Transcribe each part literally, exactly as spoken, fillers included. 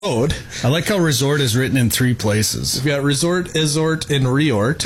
road. I like how resort is written in three places. We've got resort, isort, and reort.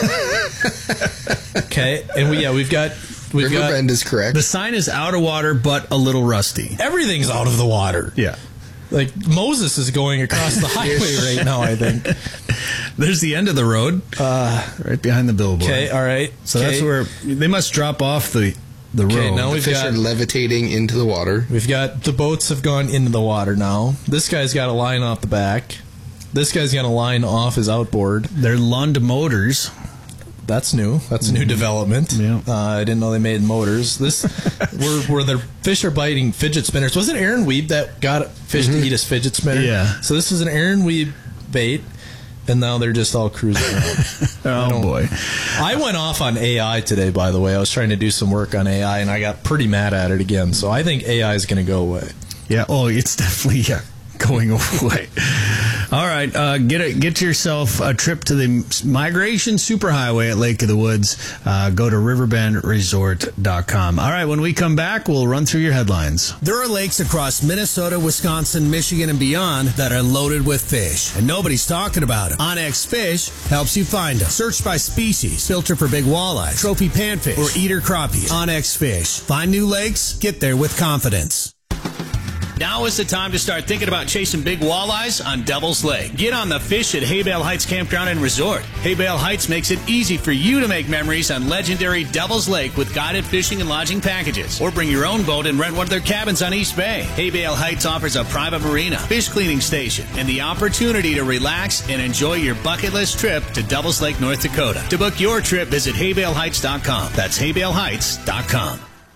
Okay, and we yeah we've got we've Riverbend got is correct. The sign is out of water, but a little rusty. everything's out of the water. Yeah. Like Moses is going across the highway right now, I think. There's the end of the road, uh, right behind the billboard. Okay, all right. So okay. that's where they must drop off the the road. Okay, now the we've fish got are levitating into the water. we've got the boats have gone into the water now. This guy's got a line off the back. This guy's got a line off his outboard. They're Lund motors. That's new. That's a new development. Yeah. Uh, I didn't know they made motors. This where where the fish are biting fidget spinners. Was it Aaron Weeb that got fish Mm-hmm. to eat his fidget spinner? Yeah. So this is an Aaron Weeb bait, and now they're just all cruising around. Oh boy. I went off on A I today, by the way. I was trying to do some work on A I, and I got pretty mad at it again. So I think A I is going to go away. Yeah. Oh, it's definitely yeah, going away. All right, uh, get a, get yourself a trip to the Migration Superhighway at Lake of the Woods. Uh, go to riverbend resort dot com. All right, when we come back, we'll run through your headlines. There are lakes across Minnesota, Wisconsin, Michigan, and beyond that are loaded with fish, and nobody's talking about it. Onyx Fish helps you find them. Search by species, filter for big walleye, trophy panfish, or eater crappies. Onyx Fish. Find new lakes, get there with confidence. Now is the time to start thinking about chasing big walleyes on Devil's Lake. Get on the fish at Haybale Heights Campground and Resort. Haybale Heights makes it easy for you to make memories on legendary Devil's Lake with guided fishing and lodging packages. Or bring your own boat and rent one of their cabins on East Bay. Haybale Heights offers a private marina, fish cleaning station, and the opportunity to relax and enjoy your bucket list trip to Devil's Lake, North Dakota. To book your trip, visit haybale heights dot com. That's haybale heights dot com.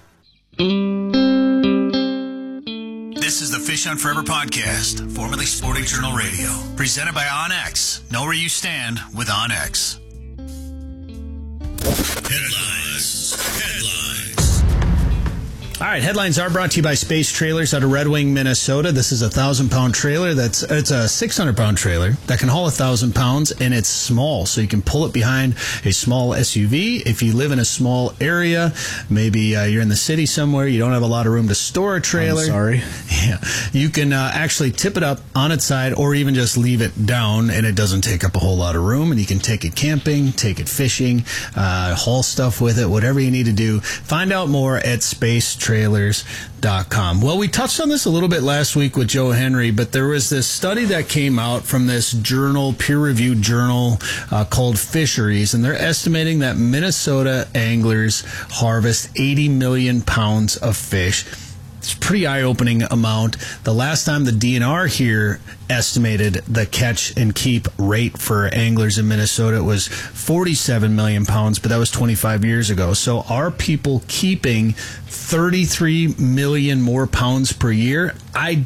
This is the Fish on Forever podcast, formerly Sporting Journal Radio, presented by OnX. Know where you stand with OnX. Headlines. Headlines. All right, headlines are brought to you by Space Trailers out of Red Wing, Minnesota. This is a thousand pound trailer. That's it's a six hundred pound trailer that can haul a thousand pounds, and it's small, so you can pull it behind a small S U V. If you live in a small area, maybe uh, you're in the city somewhere, you don't have a lot of room to store a trailer. I'm sorry. Yeah, you can uh, actually tip it up on its side, or even just leave it down, and it doesn't take up a whole lot of room. And you can take it camping, take it fishing, uh, haul stuff with it, whatever you need to do. Find out more at space trailers dot com. Well, we touched on this a little bit last week with Joe Henry, but there was this study that came out from this journal, peer-reviewed journal uh, called Fisheries, and they're estimating that Minnesota anglers harvest eighty million pounds of fish. It's a pretty eye-opening amount. The last time the D N R here estimated the catch and keep rate for anglers in Minnesota was forty-seven million pounds, but that was twenty-five years ago. So are people keeping thirty-three million more pounds per year? I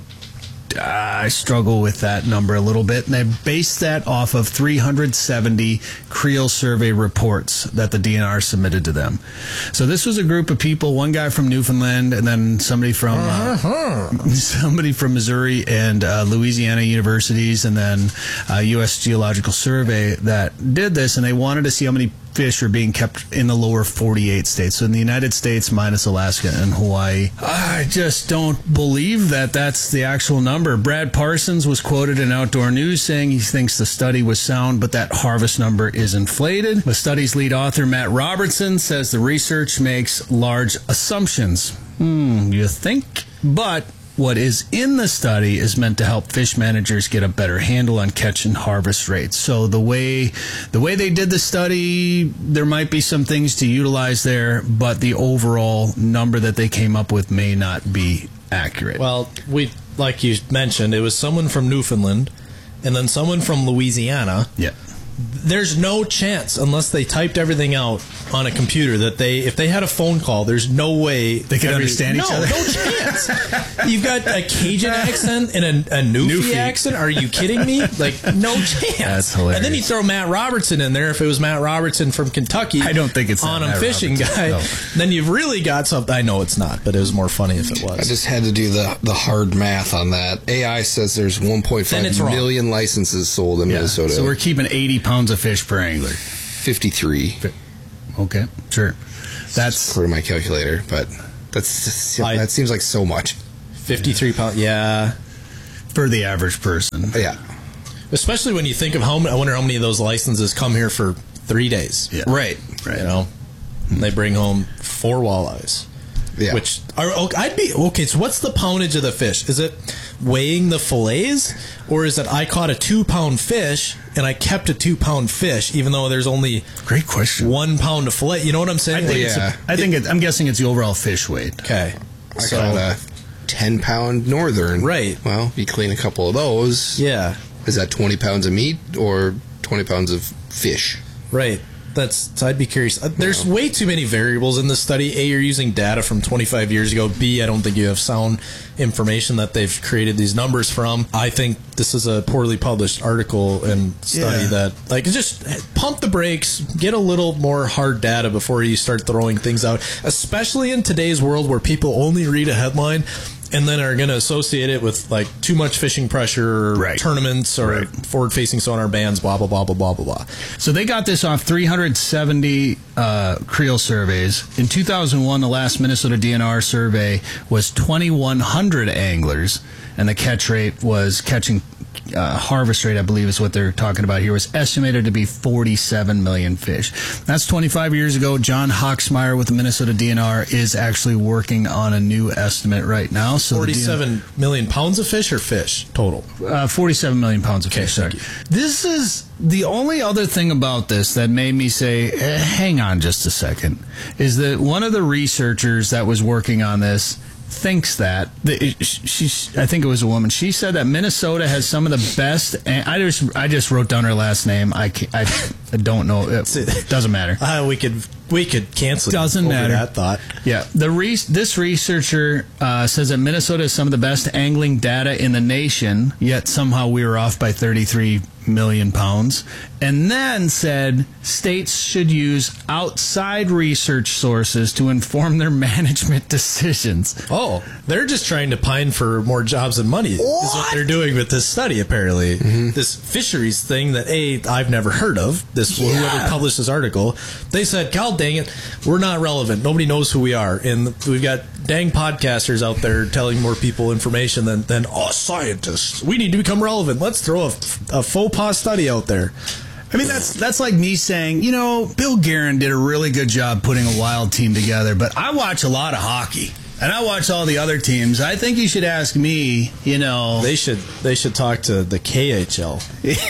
I struggle with that number a little bit, and they based that off of three hundred seventy Creel survey reports that the D N R submitted to them. So this was a group of people, one guy from Newfoundland, and then somebody from uh, somebody from Missouri and uh, Louisiana universities, and then uh, U S Geological Survey that did this, and they wanted to see how many fish are being kept in the lower forty-eight states. So in the United States minus Alaska and Hawaii. I just don't believe that that's the actual number. Brad Parsons was quoted in Outdoor News saying he thinks the study was sound, but that harvest number is inflated. The study's lead author, Matt Robertson, says the research makes large assumptions. Hmm, you think? But what is in the study is meant to help fish managers get a better handle on catch and harvest rates. So the way the way they did the study, there might be some things to utilize there, but the overall number that they came up with may not be accurate. Well, we like you mentioned, it was someone from Newfoundland and then someone from Louisiana. Yeah. There's no chance, unless they typed everything out on a computer, that they, if they had a phone call, there's no way they could every, understand each no, other. No chance. You've got a Cajun accent and a, a Newfie, Newfie accent. Are you kidding me? Like, no chance. That's hilarious. And then you throw Matt Robertson in there. If it was Matt Robertson from Kentucky, I don't think it's on Matt a fishing Robertson, guy. no. Then you've really got something. I know it's not, but it was more funny if it was. I just had to do the, the hard math on that. A I says there's one point five million licenses sold in yeah. Minnesota. So we're keeping eighty pounds of fish per angler. fifty-three. Okay, sure. That's according to my calculator, but that's just, I, that seems like so much. fifty-three pounds, yeah. for the average person. Yeah. Especially when you think of how many, I wonder how many of those licenses come here for three days. Yeah. Right. Right. You know, and they bring home four walleyes. Yeah. Which are, I'd be, okay, so what's the poundage of the fish? Is it weighing the fillets? Or is it I caught a two pound fish and I kept a two pound fish, even though there's only great question one pound of fillet? You know what I'm saying? I think, yeah. it's a, I think it, I'm guessing it's the overall fish weight. Okay. I so, caught a ten pound northern. Right. Well, you clean a couple of those. Yeah. Is that twenty pounds of meat or twenty pounds of fish? Right. That's. So I'd be curious. Uh, there's way too many variables in this study. A, you're using data from twenty-five years ago. B, I don't think you have sound information that they've created these numbers from. I think this is a poorly published article and study Yeah. that, like, just pump the brakes, get a little more hard data before you start throwing things out, especially in today's world where people only read a headline and then are going to associate it with, like, too much fishing pressure, or right. tournaments, or right. forward-facing sonar bans, blah, blah, blah, blah, blah, blah, blah. So they got this off three hundred seventy uh, creel surveys. In two thousand one, the last Minnesota D N R survey was twenty-one hundred anglers, and the catch rate was catching uh, harvest rate, I believe is what they're talking about here, was estimated to be forty-seven million fish. That's twenty-five years ago. John Hoxmeyer with the Minnesota D N R is actually working on a new estimate right now. So forty-seven million pounds of fish or fish total? Uh, forty-seven million pounds of Okay, fish. Sorry. thank you. This is the only other thing about this that made me say, eh, hang on just a second, is that one of the researchers that was working on this thinks that, that it, she, I think it was a woman. She said that Minnesota has some of the best. And I just, I just wrote down her last name. I, can't, I, I don't know. It doesn't matter. Uh, we could, we could cancel. Doesn't over matter. That thought. Yeah, the re- this researcher uh, says that Minnesota has some of the best angling data in the nation. Yet somehow we were off by thirty-three million pounds, and then said states should use outside research sources to inform their management decisions. Oh, they're just trying to pine for more jobs and money. What? Is what they're doing with this study, apparently. Mm-hmm. This fisheries thing that, A, I've never heard of, this yeah. whoever published this article, they said, God dang it, we're not relevant. Nobody knows who we are. And we've got dang podcasters out there telling more people information than, than oh, scientists. We need to become relevant. Let's throw a, a faux pas study out there. I mean, that's that's like me saying, you know, Bill Guerin did a really good job putting a wild team together, but I watch a lot of hockey, and I watch all the other teams. I think you should ask me, you know. They should they should talk to the K H L.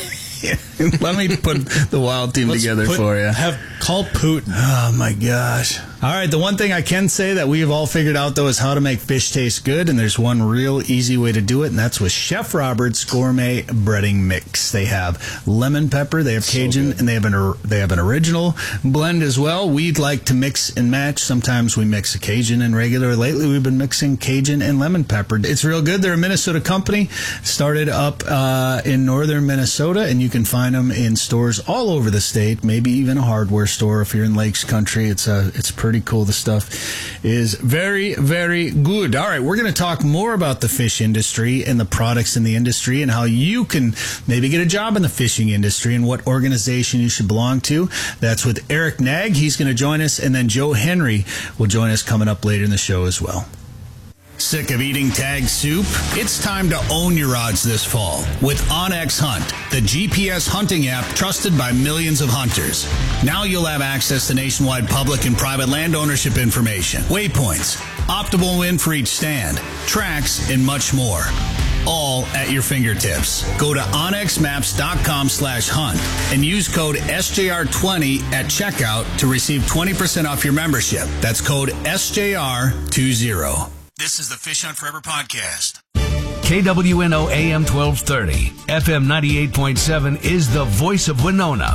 Let me put the wild team Let's together put, for you. Have call Putin. Oh, my gosh. All right, the one thing I can say that we've all figured out, though, is how to make fish taste good, and there's one real easy way to do it, and that's with Chef Robert's Gourmet Breading Mix. They have lemon pepper, they have Cajun, so and they have an they have an original blend as well. We'd like to mix and match. Sometimes we mix a Cajun and regular. Lately, we've been mixing Cajun and lemon pepper. It's real good. They're a Minnesota company, started up uh, in northern Minnesota, and you can find them in stores all over the state, maybe even a hardware store if you're in Lakes Country. It's uh, it's pretty cool. The stuff is very, very good. All right, we're going to talk more about the fish industry and the products in the industry and how you can maybe get a job in the fishing industry and what organization you should belong to. That's with Eric Nag. He's going to join us, and then Joe Henry will join us coming up later in the show as well. Sick of eating tag soup? It's time to own your odds this fall with OnX Hunt, the G P S hunting app trusted by millions of hunters. Now you'll have access to nationwide public and private land ownership information, waypoints, optimal win for each stand, tracks, and much more. All at your fingertips. Go to onxmaps.com slash hunt and use code S J R twenty at checkout to receive twenty percent off your membership. That's code S J R twenty. This is the Fish Hunt Forever podcast. K W N O A M twelve thirty, F M ninety-eight point seven is the voice of Winona.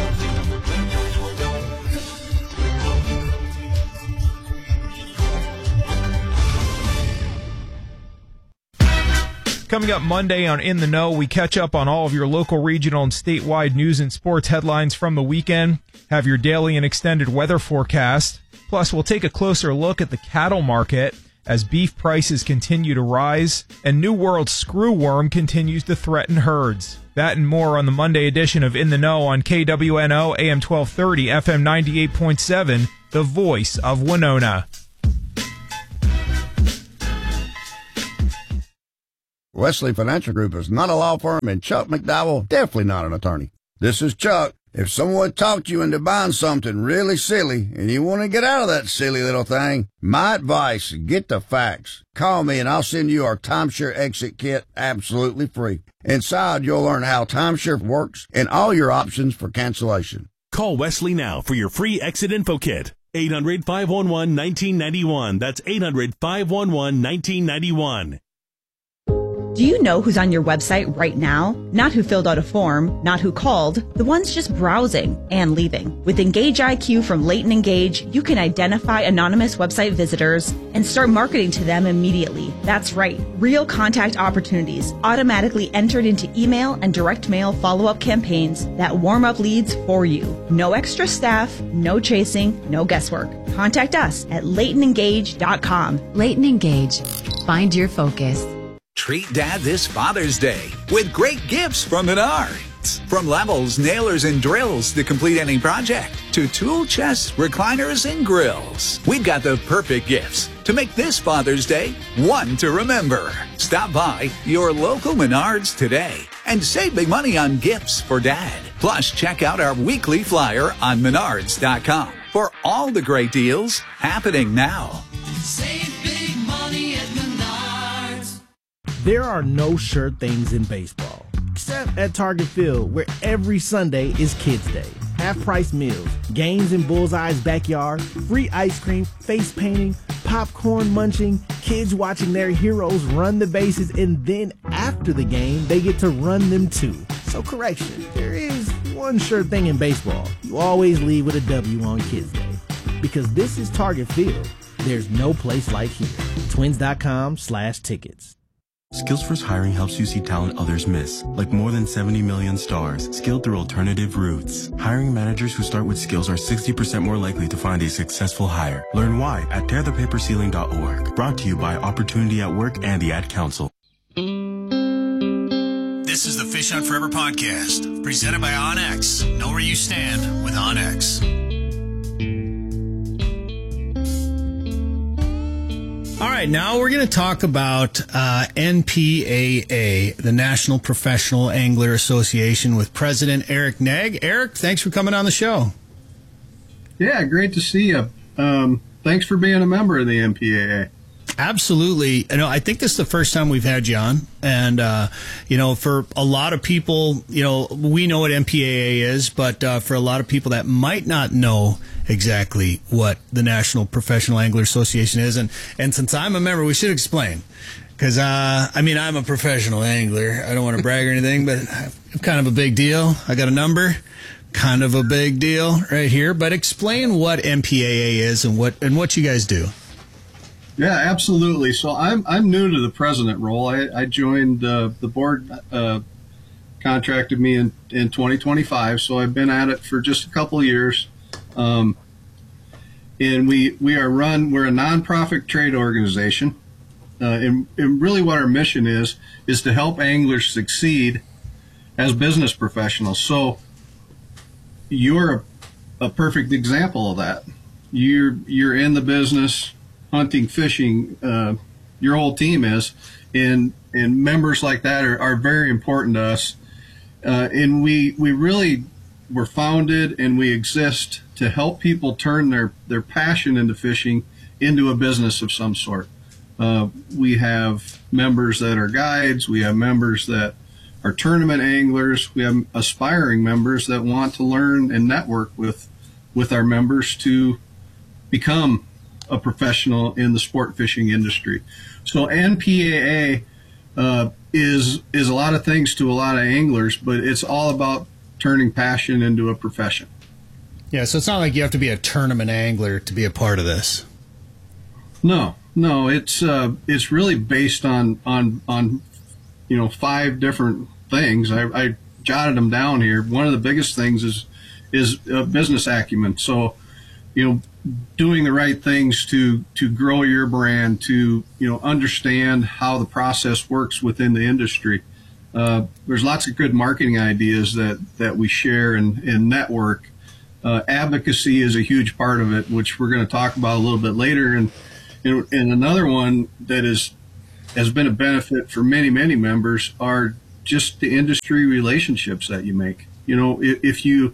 Coming up Monday on In the Know, we catch up on all of your local, regional, and statewide news and sports headlines from the weekend, have your daily and extended weather forecast. Plus, we'll take a closer look at the cattle market as beef prices continue to rise and New World screwworm continues to threaten herds. That and more on the Monday edition of In the Know on K W N O A M twelve thirty, F M ninety-eight point seven, the voice of Winona. Wesley Financial Group is not a law firm, and Chuck McDowell definitely not an attorney. This is Chuck. If someone talked you into buying something really silly and you want to get out of that silly little thing, my advice, get the facts. Call me and I'll send you our timeshare exit kit absolutely free. Inside, you'll learn how timeshare works and all your options for cancellation. Call Wesley now for your free exit info kit. eight hundred, five one one, one nine nine one. That's eight hundred, five one one, one nine nine one. Do you know who's on your website right now? Not who filled out a form, not who called, the ones just browsing and leaving. With Engage I Q from Leighton Engage, you can identify anonymous website visitors and start marketing to them immediately. That's right, real contact opportunities automatically entered into email and direct mail follow-up campaigns that warm up leads for you. No extra staff, no chasing, no guesswork. Contact us at leighton engage dot com. Leighton Engage. Find your focus. Treat Dad this Father's Day with great gifts from Menards. From levels, nailers, and drills to complete any project, to tool chests, recliners, and grills. We've got the perfect gifts to make this Father's Day one to remember. Stop by your local Menards today and save big money on gifts for Dad. Plus, check out our weekly flyer on menards dot com for all the great deals happening now. Save big money at Menards. There are no sure things in baseball, except at Target Field, where every Sunday is Kids Day. Half-price meals, games in Bullseye's backyard, free ice cream, face painting, popcorn munching, kids watching their heroes run the bases, and then after the game, they get to run them too. So correction, there is one sure thing in baseball. You always leave with a W on Kids Day. Because this is Target Field, there's no place like here. Twins.com slash tickets. SkillsFirst Hiring helps you see talent others miss, like more than seventy million stars, skilled through alternative routes. Hiring managers who start with skills are sixty percent more likely to find a successful hire. Learn why at tear the paper ceiling dot org. Brought to you by Opportunity at Work and the Ad Council. This is the Fish Hunt Forever podcast, presented by OnX. Know where you stand with OnX. All right, now we're going to talk about uh, N P A A, the National Professional Angler Association, with President Eric Negg. Eric, thanks for coming on the show. Yeah, great to see you. Um, thanks for being a member of the N P A A. Absolutely. You know, I think this is the first time we've had you on. And, uh, you know, for a lot of people, you know, we know what N P A A is, but uh, for a lot of people that might not know exactly what the National Professional Angler Association is, and, and since I'm a member, we should explain. Because, uh, I mean, I'm a professional angler. I don't want to brag or anything, but I'm kind of a big deal. I got a number. Kind of a big deal right here. But explain what N P A A is and what and what you guys do. Yeah, absolutely. So I'm I'm new to the president role. I, I joined uh, the board uh, contracted me in, in twenty twenty-five, so I've been at it for just a couple of years. Um, and we we are run. We're a nonprofit trade organization, uh, and, and really what our mission is is to help anglers succeed as business professionals. So you're a, a perfect example of that. You're you're in the business. Hunting, fishing, uh, your whole team is, and and members like that are, are very important to us. Uh, and we we really were founded and we exist to help people turn their, their passion into fishing into a business of some sort. Uh, we have members that are guides. We have members that are tournament anglers. We have aspiring members that want to learn and network with with our members to become a professional in the sport fishing industry. So N P A A uh, is is a lot of things to a lot of anglers, but it's all about turning passion into a profession. Yeah, so it's not like you have to be a tournament angler to be a part of this. No, no, it's uh, it's really based on on on you know five different things. I, I jotted them down here. One of the biggest things is is uh, business acumen. So, you know, doing the right things to to grow your brand, to you know understand how the process works within the industry. Uh, there's lots of good marketing ideas that that we share and, and network. Uh, advocacy is a huge part of it, which we're going to talk about a little bit later. And, and and another one that is has been a benefit for many, many members are just the industry relationships that you make. You know, if, if you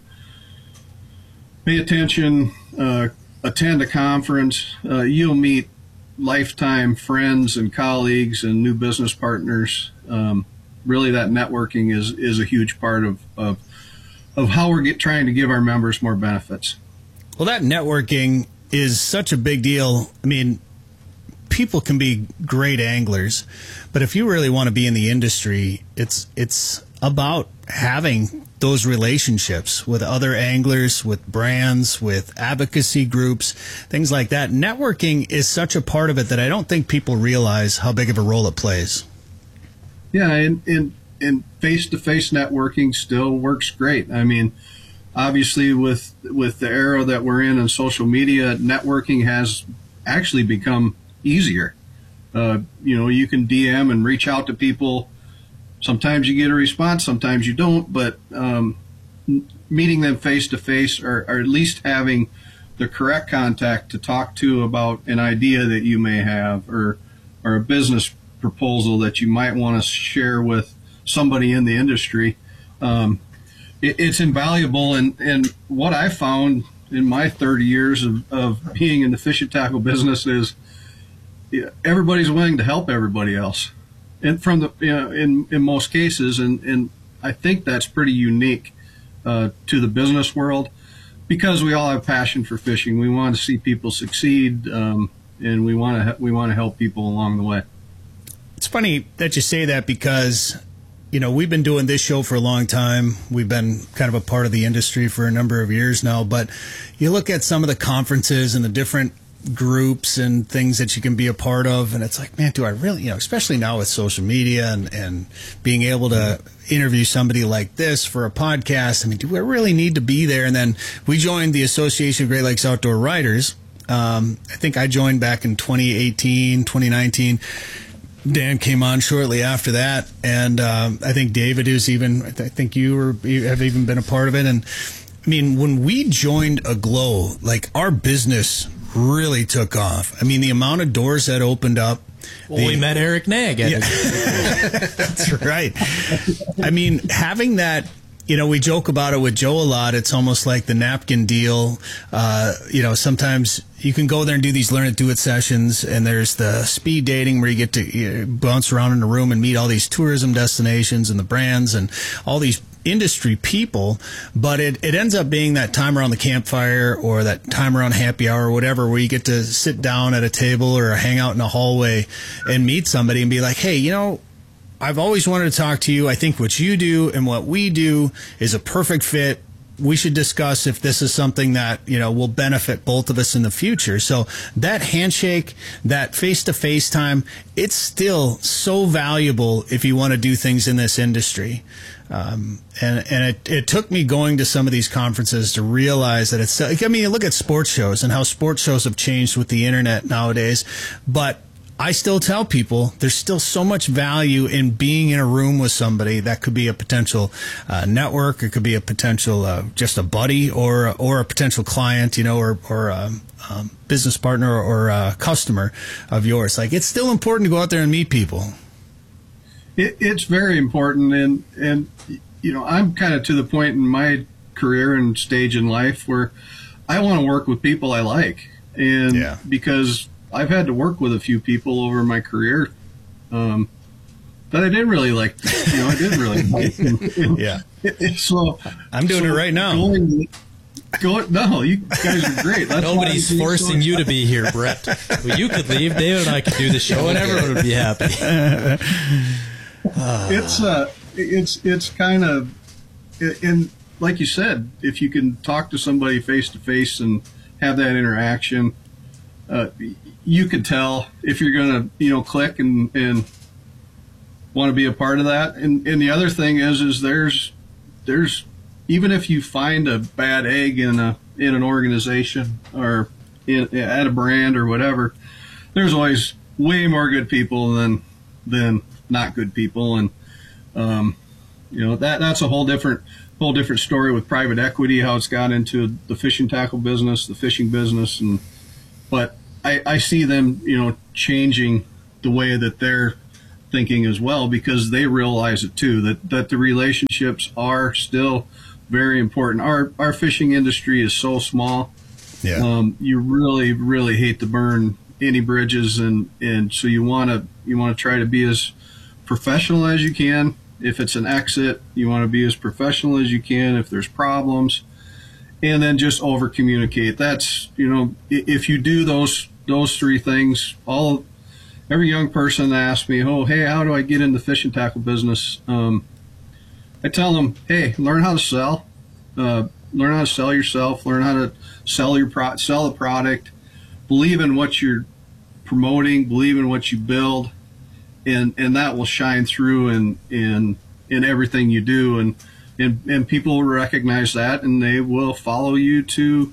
pay attention, uh, attend a conference, uh, you'll meet lifetime friends and colleagues and new business partners. Um, really, that networking is, is a huge part of, of, of how we're get, trying to give our members more benefits. Well, that networking is such a big deal. I mean, people can be great anglers, but if you really want to be in the industry, it's it's about having those relationships with other anglers, with brands, with advocacy groups, things like that. Networking is such a part of it that I don't think people realize how big of a role it plays. Yeah, and, and, and face-to-face networking still works great. I mean, obviously with with the era that we're in on social media, networking has actually become easier. Uh, you know, you can D M and reach out to people. Sometimes you get a response, sometimes you don't, but um, meeting them face-to-face or, or at least having the correct contact to talk to about an idea that you may have or, or a business proposal that you might want to share with somebody in the industry, um, it, it's invaluable. And, and what I found in my thirty years of, of being in the fish and tackle business is everybody's willing to help everybody else. And from the, you know, in, in most cases, and, and I think that's pretty unique uh, to the business world because we all have passion for fishing. We want to see people succeed, um, and we want to we want to help people along the way. It's funny that you say that because, you know, we've been doing this show for a long time. We've been kind of a part of the industry for a number of years now. But you look at some of the conferences and the different groups and things that you can be a part of, and it's like, man, do I really, you know, especially now with social media and, and being able to interview somebody like this for a podcast, I mean, do I really need to be there? And then we joined the Association of Great Lakes Outdoor Writers. Um, I think I joined back in twenty eighteen, twenty nineteen. Dan came on shortly after that, and um, I think David is even, I think you, were, you have even been a part of it. And I mean, when we joined Aglow, like our business really took off. I mean, the amount of doors that opened up. Well, the, we met Eric Nag. Yeah. That's right. I mean, having that, you know, we joke about it with Joe a lot. It's almost like the napkin deal. Uh, you know, sometimes you can go there and do these learn it, do it sessions, and there's the speed dating where you get to you know, bounce around in a room and meet all these tourism destinations and the brands and all these industry people, but it, it ends up being that time around the campfire or that time around happy hour or whatever where you get to sit down at a table or hang out in a hallway and meet somebody and be like, hey, you know, I've always wanted to talk to you. I think what you do and what we do is a perfect fit. We should discuss if this is something that, you know, will benefit both of us in the future. So that handshake, that face-to-face time, it's still so valuable if you want to do things in this industry. Um, and and it, it took me going to some of these conferences to realize that it's, I mean, you look at sports shows and how sports shows have changed with the internet nowadays, but I still tell people there's still so much value in being in a room with somebody that could be a potential uh, network, it could be a potential uh, just a buddy or or a potential client, you know, or or um, um, business partner or uh, customer of yours. Like, it's still important to go out there and meet people. It, it's very important, and and you know, I'm kind of to the point in my career and stage in life where I want to work with people I like, and yeah. because I've had to work with a few people over my career um, that I didn't really like. You know, I didn't really like. And, and, yeah. So I'm doing so it right now. Going, going, no, you guys are great. That's Nobody's forcing you to be here, Brett. Well, you could leave. David and I could do the show, and everyone would be happy. it's uh, it's it's kind of, and like you said, if you can talk to somebody face to face and have that interaction. Uh, you could tell if you're going to, you know, click and, and want to be a part of that. And, and the other thing is, is there's, there's, even if you find a bad egg in a, in an organization or in, at a brand or whatever, there's always way more good people than, than not good people. And, um, you know, that, that's a whole different, whole different story with private equity, how it's got into the fishing tackle business, the fishing business. And, but I, I see them, you know, changing the way that they're thinking as well, because they realize it too, that, that the relationships are still very important. Our, our fishing industry is so small. Yeah. Um, you really, really hate to burn any bridges. And, and so you want to, you want to try to be as professional as you can. If it's an exit, you want to be as professional as you can if there's problems, and then just over communicate. That's, you know, if you do those, those three things, all, every young person asks me, oh, hey, how do I get in the fishing tackle business? Um, I tell them, hey, learn how to sell, uh, learn how to sell yourself, learn how to sell your pro- sell a product, believe in what you're promoting, believe in what you build, and and that will shine through in in in everything you do, and and and people will recognize that, and they will follow you to,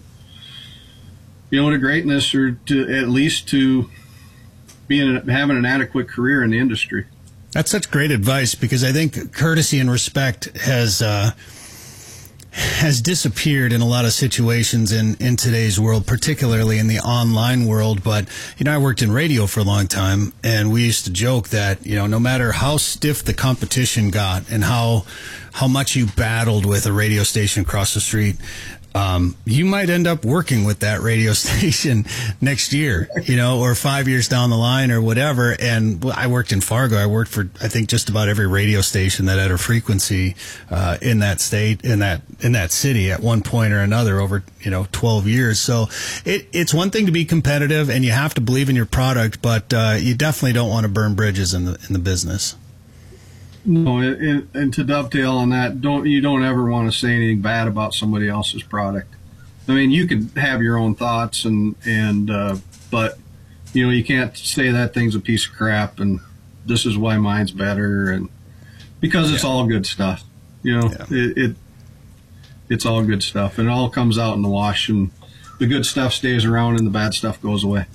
you know, to greatness, or to at least to being having an adequate career in the industry. That's such great advice, because I think courtesy and respect has uh, has disappeared in a lot of situations in, in today's world, particularly in the online world. But, you know, I worked in radio for a long time, and we used to joke that, you know, no matter how stiff the competition got and how how much you battled with a radio station across the street, Um, you might end up working with that radio station next year, you know, or five years down the line or whatever. And I worked in Fargo. I worked for, I think, just about every radio station that had a frequency uh, in that state, in that in that city at one point or another over, you know, twelve years. So it, it's one thing to be competitive, and you have to believe in your product, but uh, you definitely don't want to burn bridges in the in the business. No, and, and to dovetail on that, don't you don't ever want to say anything bad about somebody else's product. I mean, you can have your own thoughts, and and uh, but you know, you can't say that thing's a piece of crap and this is why mine's better, and because it's yeah. all good stuff. You know, yeah. it, it it's all good stuff, and it all comes out in the wash, and the good stuff stays around, and the bad stuff goes away.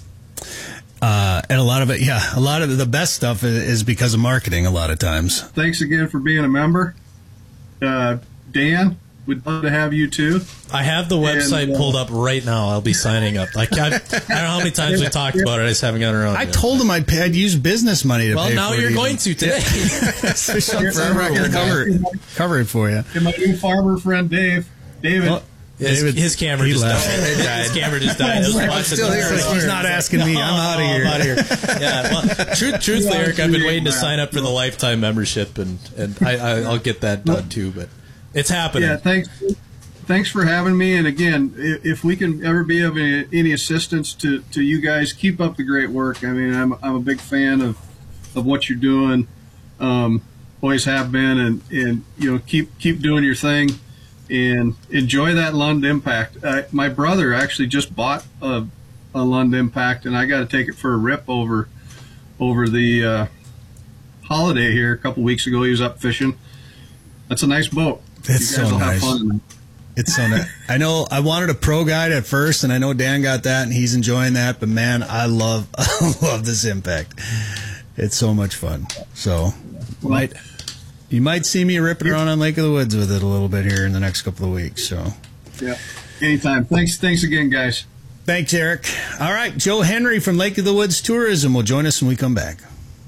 Uh, and a lot of it, yeah, a lot of the best stuff is because of marketing a lot of times. Thanks again for being a member. Uh, Dan, we'd love to have you too. I have the website and, uh, pulled up right now. I'll be signing up. Like, I, I don't know how many times we talked yeah. about it. I just haven't gotten around I yet. told him I'd, pay, I'd use business money to well, pay for it. Well, now you're going to today. Forever, I can cover it, cover it for you. And my new farmer friend, Dave. David. Well, His, David, his camera just left. died. His camera just died. I'm still here. He's not asking me. I'm out of here. I'm out of here. Yeah. Well, truth, truthfully, Eric, I've been waiting to sign up for the lifetime membership, and and I, I I'll get that done too. But it's happening. Yeah. Thanks. Thanks for having me. And again, if we can ever be of any, any assistance to, to you guys, keep up the great work. I mean, I'm I'm a big fan of of what you're doing. Um, always have been, and and you know, keep keep doing your thing. And enjoy that Lund Impact. Uh, my brother actually just bought a, a Lund Impact, and I got to take it for a rip over over the uh, holiday here a couple weeks ago. He was up fishing. That's a nice boat. It's so nice. It's so nice. I know I wanted a pro guide at first, and I know Dan got that, and he's enjoying that. But man, I love I love this Impact. It's so much fun. So well, might. You might see me ripping around on Lake of the Woods with it a little bit here in the next couple of weeks. So, yeah, anytime. Thanks, thanks again, guys. Thanks, Eric. All right, Joe Henry from Lake of the Woods Tourism will join us when we come back.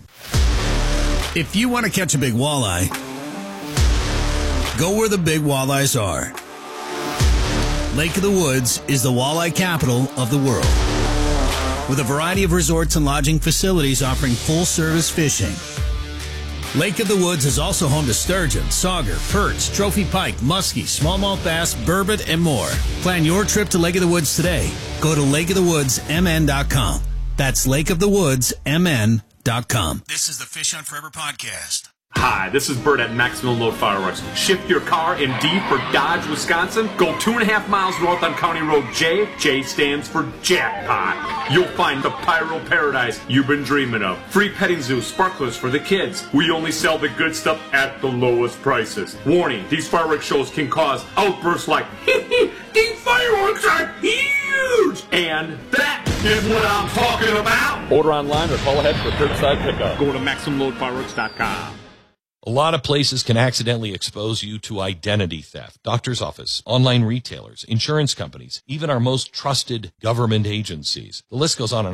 If you want to catch a big walleye, go where the big walleyes are. Lake of the Woods is the walleye capital of the world, with a variety of resorts and lodging facilities offering full-service fishing. Lake of the Woods is also home to sturgeon, sauger, perch, trophy pike, muskie, smallmouth bass, burbot, and more. Plan your trip to Lake of the Woods today. Go to lake of the woods m n dot com. That's lake of the woods m n dot com. This is the Fish Hunt Forever podcast. Hi, this is Bert at Maximum Load Fireworks. Shift your car in D for Dodge, Wisconsin. Go two and a half miles north on County Road J. J stands for jackpot. You'll find the pyro paradise you've been dreaming of. Free petting zoo, sparklers for the kids. We only sell the good stuff at the lowest prices. Warning, these fireworks shows can cause outbursts like, hee hee, these fireworks are huge! And that is what I'm talking about! Order online or call ahead for curbside pickup. Go to maximum load fireworks dot com. A lot of places can accidentally expose you to identity theft. Doctor's office, online retailers, insurance companies, even our most trusted government agencies. The list goes on and on.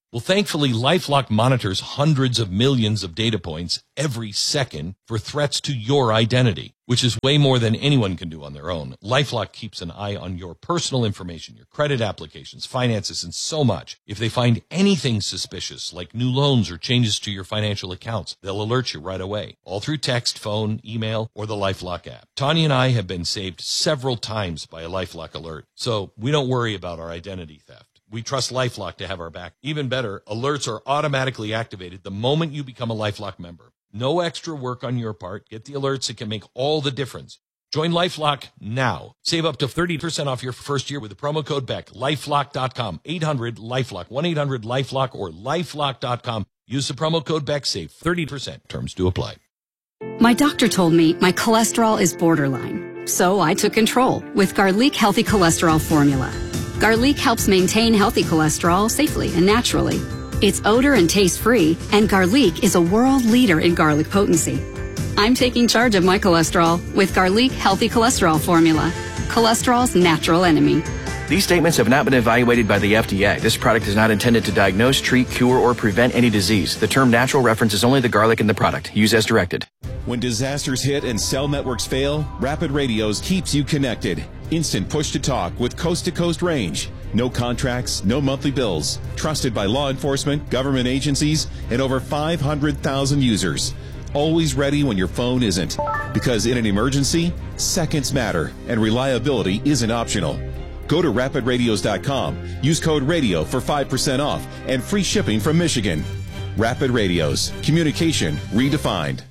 Well, thankfully, LifeLock monitors hundreds of millions of data points every second for threats to your identity, which is way more than anyone can do on their own. LifeLock keeps an eye on your personal information, your credit applications, finances, and so much. If they find anything suspicious, like new loans or changes to your financial accounts, they'll alert you right away, all through text, phone, email, or the LifeLock app. Tanya and I have been saved several times by a LifeLock alert, so we don't worry about our identity theft. We trust LifeLock to have our back. Even better, alerts are automatically activated the moment you become a LifeLock member. No extra work on your part. Get the alerts that can make all the difference. Join LifeLock now. Save up to thirty percent off your first year with the promo code Beck. LifeLock dot com. eight hundred LifeLock. one eight hundred LifeLock or LifeLock dot com. Use the promo code Beck. Save thirty percent. Terms do apply. My doctor told me my cholesterol is borderline. So I took control with Garlic Healthy Cholesterol Formula. Garlic helps maintain healthy cholesterol safely and naturally. It's odor and taste free, and Garlic is a world leader in garlic potency. I'm taking charge of my cholesterol with Garlic Healthy Cholesterol Formula, cholesterol's natural enemy. These statements have not been evaluated by the F D A. This product is not intended to diagnose, treat, cure, or prevent any disease. The term natural references only the garlic in the product. Use as directed. When disasters hit and cell networks fail, Rapid Radios keeps you connected. Instant push-to-talk with coast-to-coast range. No contracts, no monthly bills. Trusted by law enforcement, government agencies, and over five hundred thousand users. Always ready when your phone isn't. Because in an emergency, seconds matter, and reliability isn't optional. Go to rapid radios dot com. Use code RADIO for five percent off and free shipping from Michigan. Rapid Radios. Communication redefined.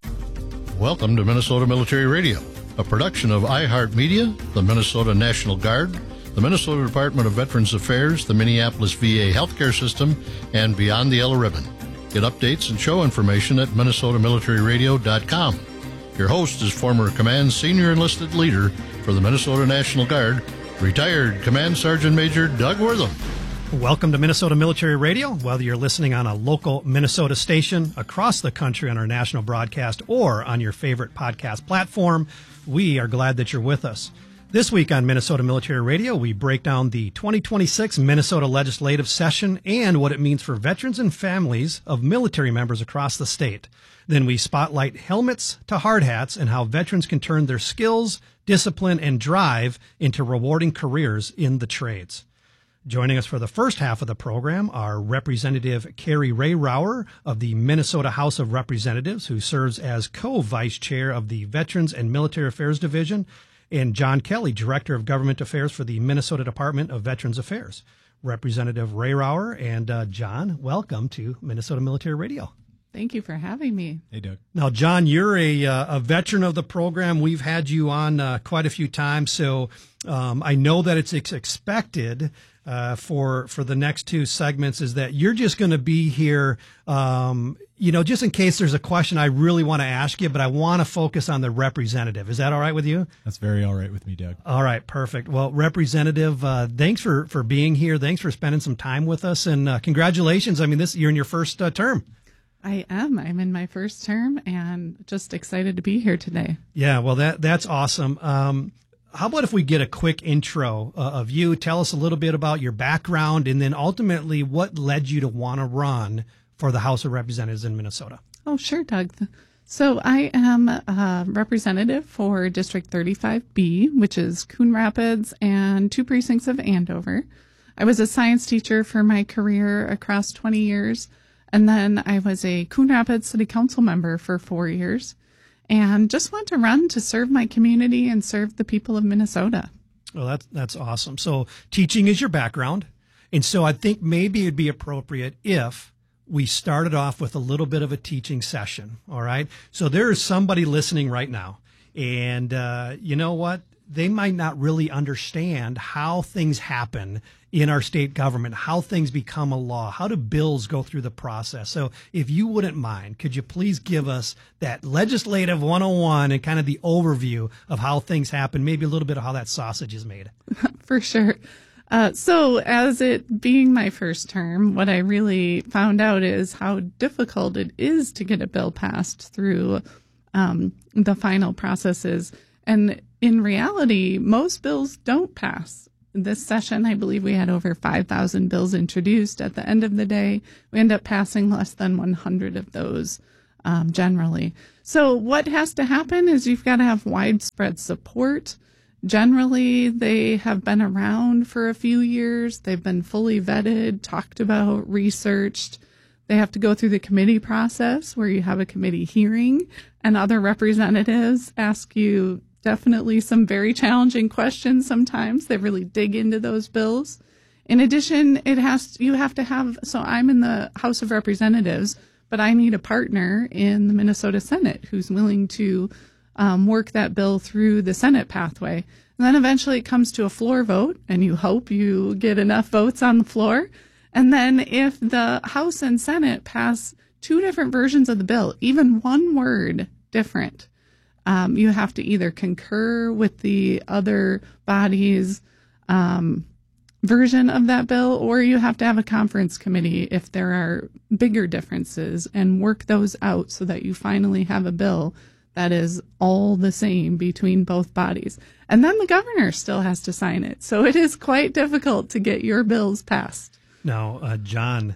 Welcome to Minnesota Military Radio, a production of iHeartMedia, the Minnesota National Guard, the Minnesota Department of Veterans Affairs, the Minneapolis V A Healthcare System, and Beyond the Yellow Ribbon. Get updates and show information at minnesota military radio dot com. Your host is former Command Senior Enlisted Leader for the Minnesota National Guard, retired Command Sergeant Major Doug Wortham. Welcome to Minnesota Military Radio. Whether you're listening on a local Minnesota station, across the country on our national broadcast, or on your favorite podcast platform, we are glad that you're with us. This week on Minnesota Military Radio, we break down the twenty twenty-six Minnesota legislative session and what it means for veterans and families of military members across the state. Then we spotlight helmets to hard hats and how veterans can turn their skills, discipline, and drive into rewarding careers in the trades. Joining us for the first half of the program are Representative Carrie Ray Rauer of the Minnesota House of Representatives, who serves as co-vice chair of the Veterans and Military Affairs Division, and John Kelly, Director of Government Affairs for the Minnesota Department of Veterans Affairs. Representative Ray Rauer and uh, John, welcome to Minnesota Military Radio. Thank you for having me. Hey, Doug. Now, John, you're a uh, a veteran of the program. We've had you on uh, quite a few times, so um, I know that it's ex- expected uh, for for the next two segments is that you're just going to be here, um, you know, just in case there's a question I really want to ask you, but I want to focus on the representative. Is that all right with you? That's very all right with me, Doug. All right, perfect. Well, Representative, uh, thanks for, for being here. Thanks for spending some time with us, and uh, congratulations. I mean, this you're in your first uh, term. I am. I'm in my first term and just excited to be here today. Yeah, well, that that's awesome. Um, how about if we get a quick intro uh, of you? Tell us a little bit about your background and then ultimately what led you to want to run for the House of Representatives in Minnesota. Oh, sure, Doug. So I am a representative for District thirty-five B, which is Coon Rapids and two precincts of Andover. I was a science teacher for my career across twenty years. And then I was a Coon Rapids City Council member for four years and just want to run to serve my community and serve the people of Minnesota. Well, that's, that's awesome. So teaching is your background. And so I think maybe it'd be appropriate if we started off with a little bit of a teaching session. All right. So there is somebody listening right now. And uh, you know what? They might not really understand how things happen in our state government, how things become a law, how do bills go through the process. So if you wouldn't mind, could you please give us that legislative one oh one and kind of the overview of how things happen, maybe a little bit of how that sausage is made? For sure. Uh, so as it being my first term, what I really found out is how difficult it is to get a bill passed through um, the final processes. And in reality, most bills don't pass this session, I believe we had over five thousand bills introduced. At the end of the day, we end up passing less than one hundred of those um, generally. So what has to happen is you've got to have widespread support. Generally, they have been around for a few years. They've been fully vetted, talked about, researched. They have to go through the committee process where you have a committee hearing and other representatives ask you definitely some very challenging questions sometimes. They really dig into those bills. In addition, it has you have to have, so I'm in the House of Representatives, but I need a partner in the Minnesota Senate who's willing to um, work that bill through the Senate pathway. And then eventually it comes to a floor vote, and you hope you get enough votes on the floor. And then if the House and Senate pass two different versions of the bill, even one word different, Um, you have to either concur with the other body's um, version of that bill, or you have to have a conference committee if there are bigger differences and work those out so that you finally have a bill that is all the same between both bodies. And then the governor still has to sign it. So it is quite difficult to get your bills passed. Now, uh, John,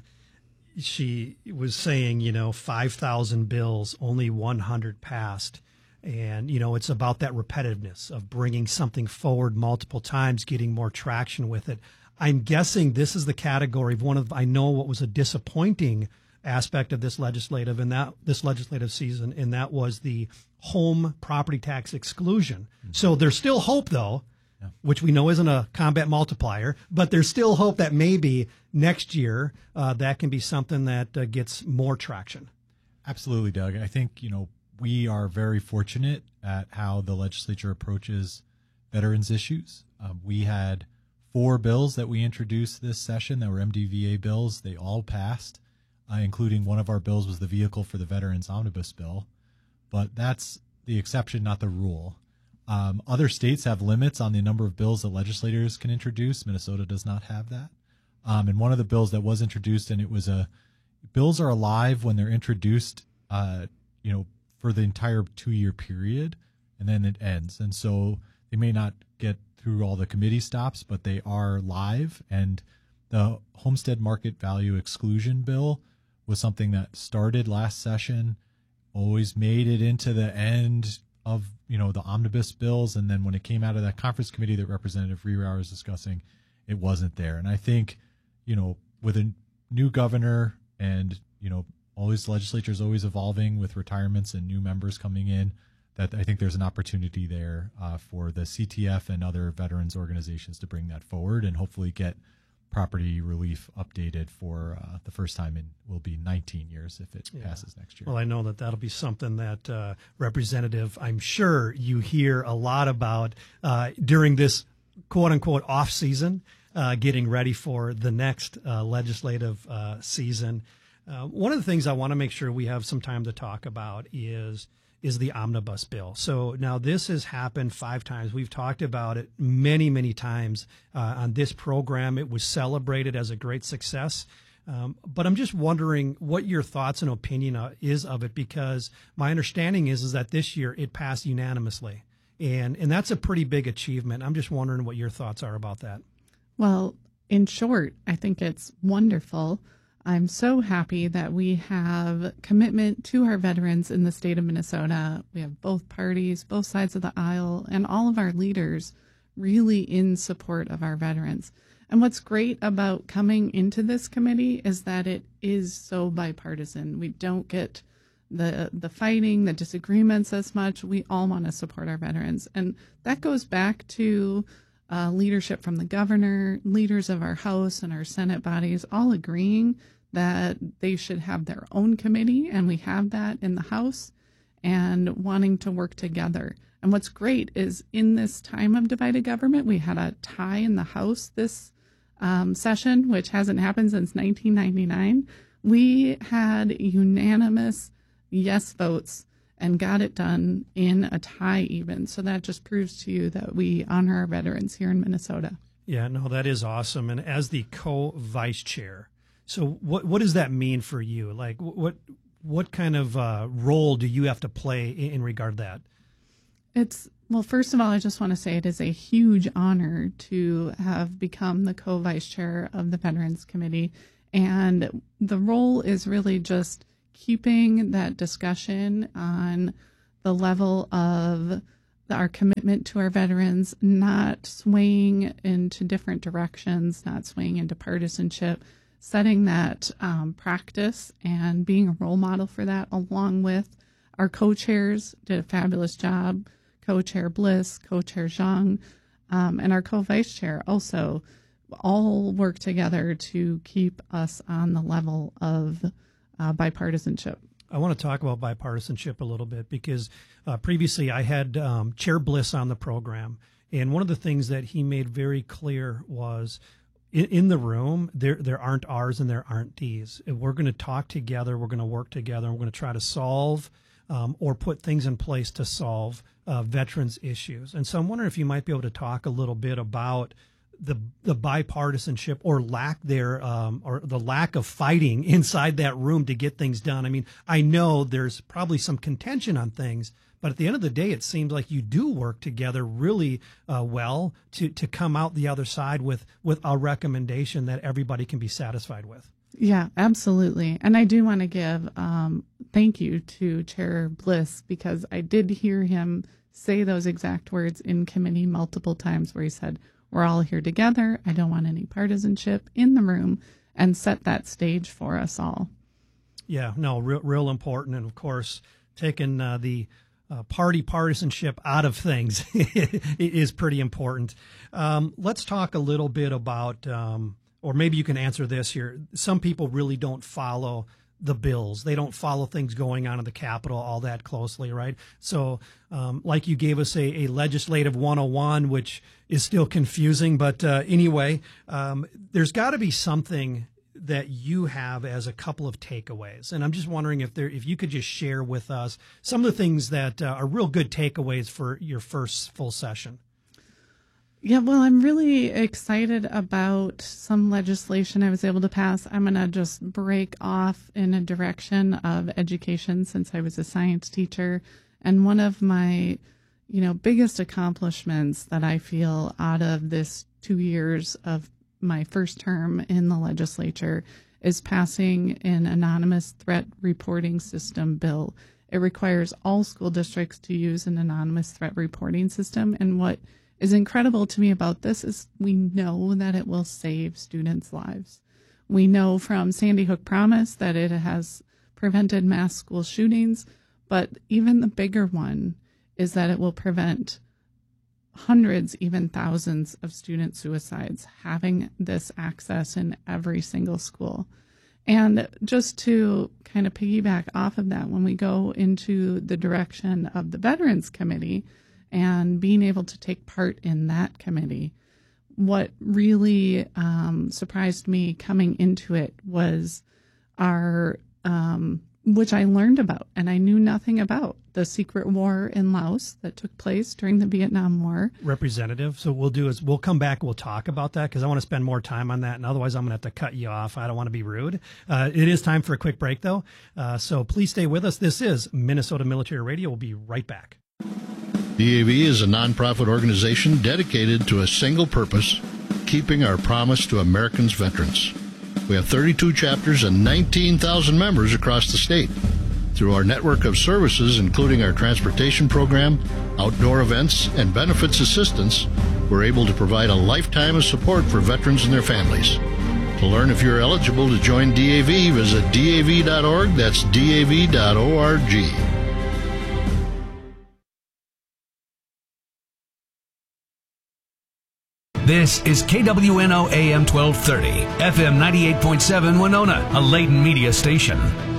she was saying, you know, five thousand bills, only one hundred passed. And, you know, it's about that repetitiveness of bringing something forward multiple times, getting more traction with it. I'm guessing this is the category of one of, I know what was a disappointing aspect of this legislative and that this legislative season, and that was the home property tax exclusion. Mm-hmm. So there's still hope, though, yeah. which we know isn't a combat multiplier, but there's still hope that maybe next year uh, that can be something that uh, gets more traction. Absolutely, Doug. I think, you know, we are very fortunate at how the legislature approaches veterans issues. Um, we had four bills that we introduced this session that were M D V A bills. They all passed, uh, including one of our bills was the vehicle for the Veterans Omnibus Bill. But that's the exception, not the rule. Um, other states have limits on the number of bills that legislators can introduce. Minnesota does not have that. Um, and one of the bills that was introduced, and it was a, bills are alive when they're introduced, uh, you know, for the entire two-year period, and then it ends. And so they may not get through all the committee stops, but they are live. And the homestead market value exclusion bill was something that started last session, always made it into the end of, you know, the omnibus bills. And then when it came out of that conference committee that Representative Rierow was discussing, it wasn't there. And I think, you know, with a new governor and, you know, always legislature is always evolving with retirements and new members coming in, that I think there's an opportunity there uh, for the C T F and other veterans organizations to bring that forward and hopefully get property relief updated for uh, the first time in will be nineteen years if it yeah. passes next year. Well, I know that that'll be something that uh, Representative, I'm sure you hear a lot about uh, during this quote unquote off season, uh, getting ready for the next uh, legislative uh, season. Uh, one of the things I want to make sure we have some time to talk about is is the omnibus bill. So now this has happened five times. We've talked about it many, many times uh, on this program. It was celebrated as a great success. Um, but I'm just wondering what your thoughts and opinion uh, is of it, because my understanding is is that this year it passed unanimously. And, and that's a pretty big achievement. I'm just wondering what your thoughts are about that. Well, in short, I think it's wonderful. I'm so happy that we have commitment to our veterans in the state of Minnesota. We have both parties, both sides of the aisle, and all of our leaders really in support of our veterans. And what's great about coming into this committee is that it is so bipartisan. We don't get the the fighting, the disagreements as much. We all want to support our veterans. And that goes back to uh, leadership from the governor, leaders of our House and our Senate bodies, all agreeing that they should have their own committee, and we have that in the House, and wanting to work together. And what's great is in this time of divided government, we had a tie in the House this um, session, which hasn't happened since nineteen ninety-nine. We had unanimous yes votes and got it done in a tie even. So that just proves to you that we honor our veterans here in Minnesota. Yeah, no, that is awesome. And as the co-vice chair, so what what does that mean for you? Like, what what kind of uh, role do you have to play in, in regard to that? It's, well, first of all, I just want to say it is a huge honor to have become the co-vice chair of the Veterans Committee. And the role is really just keeping that discussion on the level of our commitment to our veterans, not swaying into different directions, not swaying into partisanship, setting that um, practice and being a role model for that, along with our co-chairs did a fabulous job. Co-chair Bliss, co-chair Zhang, um, and our co-vice chair also all work together to keep us on the level of uh, bipartisanship. I want to talk about bipartisanship a little bit because uh, previously I had um, Chair Bliss on the program, and one of the things that he made very clear was in, in the room, there there aren't R's and there aren't D's. If we're going to talk together, we're going to work together, and we're going to try to solve um, or put things in place to solve uh, veterans issues. And so I'm wondering if you might be able to talk a little bit about the the bipartisanship or lack there, um, or the lack of fighting inside that room to get things done. I mean, I know there's probably some contention on things, but at the end of the day, it seems like you do work together really uh, well to to come out the other side with with a recommendation that everybody can be satisfied with. Yeah, absolutely. And I do want to give um, thank you to Chair Bliss, because I did hear him say those exact words in committee multiple times where he said, we're all here together. I don't want any partisanship in the room, and set that stage for us all. Yeah, no, real, real important. And of course, taking uh, the uh, party partisanship out of things is pretty important. Um, let's talk a little bit about, um, or maybe you can answer this here. Some people really don't follow the bills. They don't follow things going on in the Capitol all that closely, right? So um, like you gave us a, a legislative one oh one, which is still confusing. But uh, anyway, um, there's got to be something that you have as a couple of takeaways. And I'm just wondering if there, if you could just share with us some of the things that uh, are real good takeaways for your first full session. Yeah, well, I'm really excited about some legislation I was able to pass. I'm going to just break off in a direction of education since I was a science teacher. And one of my, you know, biggest accomplishments that I feel out of this two years of my first term in the legislature is passing an anonymous threat reporting system bill. It requires all school districts to use an anonymous threat reporting system. And what is incredible to me about this is we know that it will save students' lives. We know from Sandy Hook Promise that it has prevented mass school shootings, but even the bigger one is that it will prevent hundreds, even thousands of student suicides, having this access in every single school. And just to kind of piggyback off of that, when we go into the direction of the Veterans Committee, and being able to take part in that committee, what really um, surprised me coming into it was our, um, which I learned about and I knew nothing about, the secret war in Laos that took place during the Vietnam War. Representative, so we'll do is we'll come back, we'll talk about that because I want to spend more time on that, and otherwise I'm going to have to cut you off. I don't want to be rude. Uh, it is time for a quick break, though, uh, so please stay with us. This is Minnesota Military Radio. We'll be right back. D A V is a nonprofit organization dedicated to a single purpose, keeping our promise to Americans' veterans. We have thirty-two chapters and nineteen thousand members across the state. Through our network of services, including our transportation program, outdoor events, and benefits assistance, we're able to provide a lifetime of support for veterans and their families. To learn if you're eligible to join D A V, visit D A V dot org. That's D A V dot org. This is K W N O A M twelve thirty, F M ninety-eight point seven Winona, a Layton media station.